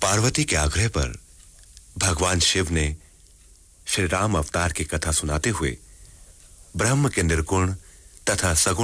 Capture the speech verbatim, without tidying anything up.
पार्वती के आग्रह पर भगवान शिव ने श्री राम अवतार की कथा सुनाते हुए ब्रह्म के निर्गुण तथा सगुण